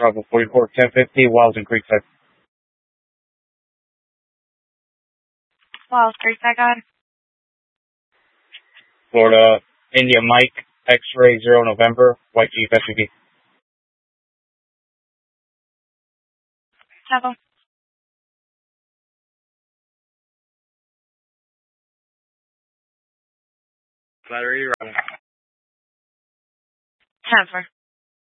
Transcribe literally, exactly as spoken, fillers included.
Bravo forty-four, ten fifty, Wilds and Creekside. Wilds, Creekside, go ahead. Florida, India Mike, X-Ray zero November, White Jeep S U V. Temple. Flattery, Robin. Temper.